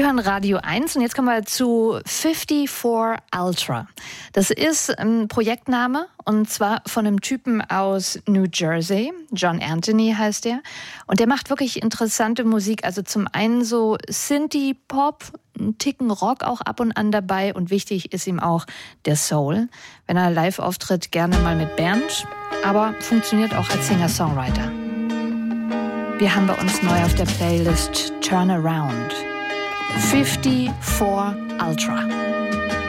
hören Radio 1 und jetzt kommen wir zu 54 Ultra. Das ist ein Projektname und zwar von einem Typen aus New Jersey. John Anthony heißt der. Und der macht wirklich interessante Musik. Also zum einen so Synthie-Pop, ein Ticken Rock auch ab und an dabei. Und wichtig ist ihm auch der Soul. Wenn er live auftritt, gerne mal mit Band. Aber funktioniert auch als Singer-Songwriter. Wir haben bei uns neu auf der Playlist Turn Around. 54 Ultra.